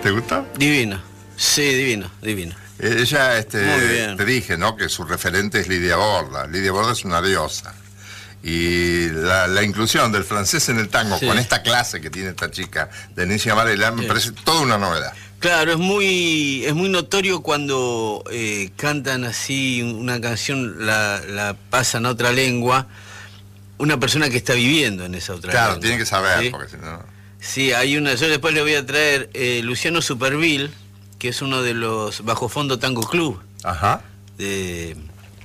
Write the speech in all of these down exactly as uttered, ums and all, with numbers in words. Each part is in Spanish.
¿Te gustó? Divino. Sí, divino, divino. Ella, este, te dije, ¿no? Que su referente es Lidia Borda. Lidia Borda es una diosa. Y la, la inclusión del francés en el tango, sí, con esta clase que tiene esta chica, Denise Varela, me sí. parece toda una novedad. Claro, es muy es muy notorio cuando eh, cantan así una canción, la, la pasan a otra lengua, una persona que está viviendo en esa otra claro, lengua. Claro, tiene que saber, ¿sí? Porque si no... Sí, hay una, yo después le voy a traer eh, Luciano Superville, que es uno de los Bajo Fondo Tango Club. Ajá. De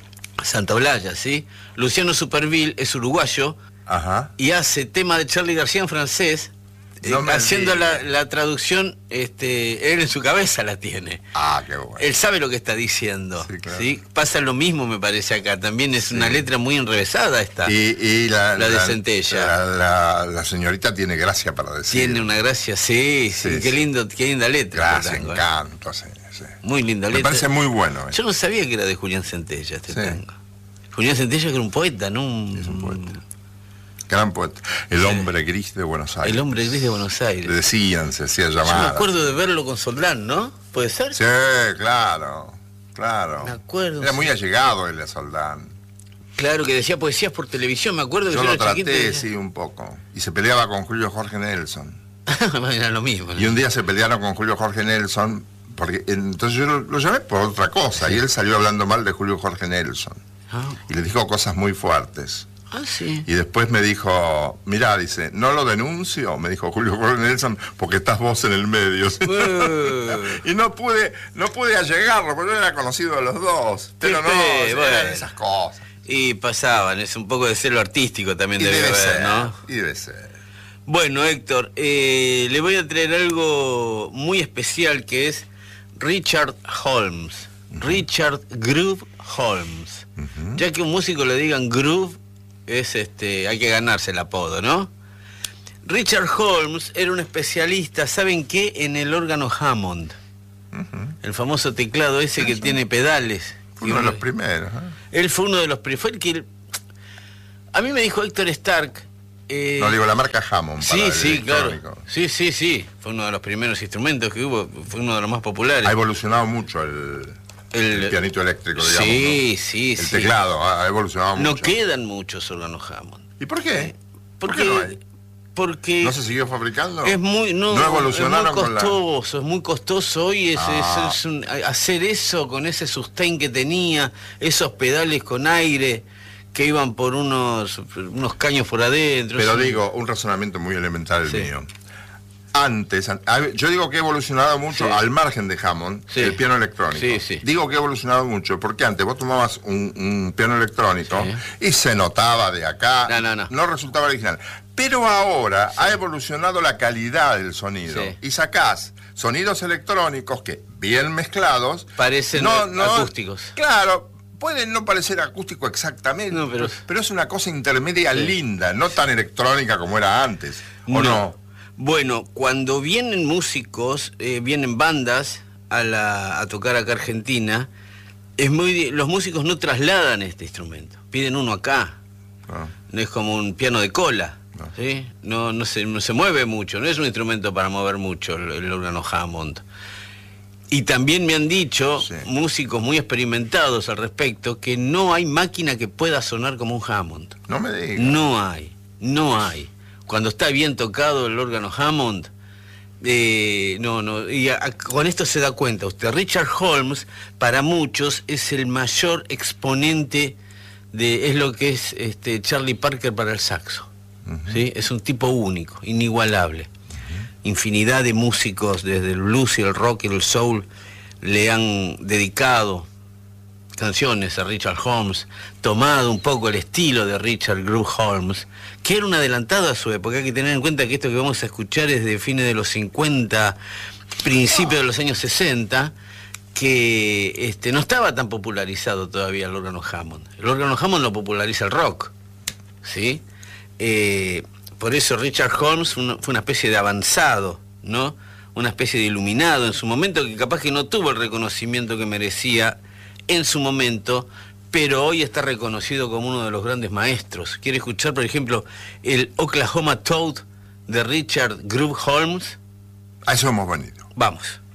Santa Olalla, ¿sí? Luciano Superville es uruguayo. Ajá. Y hace tema de Charly García en francés, no eh, haciendo la, la traducción, este, él en su cabeza la tiene. Ah, qué bueno. Él sabe lo que está diciendo. Sí, claro. ¿Sí? Pasa lo mismo, me parece, acá. También es sí. una letra muy enrevesada esta. Y, y la, la de la, Centella. La, la, la señorita tiene gracia para decir. Tiene una gracia, sí, sí. sí qué lindo, qué linda letra. Gracias, encanto, sí, sí. Muy linda letra. Me parece muy bueno. Eh. Yo no sabía que era de Julián Centella este sí. tango. Julián Centella que era un poeta, ¿no? Un, es un poeta. Gran poeta. El hombre gris de Buenos Aires. El hombre gris de Buenos Aires. Le decían, se hacía llamar. Yo me acuerdo de verlo con Soldán, ¿no? ¿Puede ser? Sí, claro, claro. Me acuerdo. Era sí. muy allegado él a Soldán. Claro, que decía poesías por televisión, me acuerdo que yo, yo lo traté, chiquito, sí, un poco. Y se peleaba con Julio Jorge Nelson. Era lo mismo, ¿no? Y un día se pelearon con Julio Jorge Nelson, porque entonces yo lo, lo llamé por otra cosa, sí. y él salió hablando mal de Julio Jorge Nelson. Ah. Y le dijo cosas muy fuertes. Ah, sí. Y después me dijo, mirá, dice, no lo denuncio, me dijo Julio Jorge Nelson, porque estás vos en el medio. Uh. Y no pude, no pude allegarlo, porque yo era conocido de los dos. Pero no, fe, bueno. eran esas cosas. Y pasaban, es un poco de celo artístico también y debe, debe haber, ser, ¿no? Y debe ser. Bueno, Héctor, eh, le voy a traer algo muy especial que es Richard Holmes. Uh-huh. Richard Groove Holmes. Uh-huh. Ya que un músico le digan Groove, es este, hay que ganarse el apodo, ¿no? Richard Holmes era un especialista, ¿saben qué? En el órgano Hammond. Uh-huh. El famoso teclado ese que tiene pedales. Fue uno de los primeros. ¿eh? Él fue uno de los primeros. Fue el que... A mí me dijo Héctor Stark... Eh... No, digo, la marca Hammond. Sí, para sí, claro. Sí, sí, sí. Fue uno de los primeros instrumentos que hubo, fue uno de los más populares. Ha evolucionado mucho el... El, el pianito eléctrico, digamos. Sí, ¿no? sí, el sí. El teclado ha evolucionado no mucho. No quedan muchos órganos Hammond. ¿Y por qué? Porque, ¿Por qué no hay? Porque ¿No se siguió fabricando? Es muy, no, ¿No evolucionaron es muy costoso, con la... es muy costoso hoy es, ah. es, es un, hacer eso con ese sustain que tenía, esos pedales con aire que iban por unos, unos caños por adentro. Pero eso... digo, un razonamiento muy elemental el sí. mío. Antes, yo digo que ha evolucionado mucho sí. al margen de Hammond, sí. el piano electrónico. Sí, sí. Digo que ha evolucionado mucho, porque antes vos tomabas un, un piano electrónico sí. y se notaba de acá, no, no, no. no resultaba original. Pero ahora sí. ha evolucionado la calidad del sonido sí. y sacás sonidos electrónicos que, bien mezclados, parecen no, no, acústicos. Claro. Pueden no parecer acústico exactamente, no, pero... pero es una cosa intermedia sí. linda, no tan electrónica como era antes, ¿o no? no? Bueno, cuando vienen músicos, eh, vienen bandas a, la, a tocar acá a Argentina, es muy, los músicos no trasladan este instrumento, piden uno acá, no, no es como un piano de cola, no, ¿sí? no, no, se, no se mueve mucho, no es un instrumento para mover mucho el, el órgano Hammond. Y también me han dicho sí. músicos muy experimentados al respecto que no hay máquina que pueda sonar como un Hammond. No me digas. No hay, no hay. Cuando está bien tocado el órgano Hammond, eh, no, no, y a, a, con esto se da cuenta usted. Richard Holmes, para muchos, es el mayor exponente de, es lo que es este, Charlie Parker para el saxo. Uh-huh. ¿Sí? Es un tipo único, inigualable. Uh-huh. Infinidad de músicos, desde el blues y el rock y el soul, le han dedicado canciones a Richard Holmes, tomado un poco el estilo de Richard Groove Holmes, que era un adelantado a su época. Hay que tener en cuenta que esto que vamos a escuchar es de fines de los cincuenta, principios de los años sesenta, que este, no estaba tan popularizado todavía el órgano Hammond. El órgano Hammond lo populariza el rock, ¿sí? Eh, por eso Richard Holmes fue una, fue una especie de avanzado, ¿no? Una especie de iluminado en su momento, que capaz que no tuvo el reconocimiento que merecía en su momento, pero hoy está reconocido como uno de los grandes maestros. ¿Quiere escuchar, por ejemplo, el Oklahoma Toad de Richard Groove Holmes? A eso hemos venido. Vamos.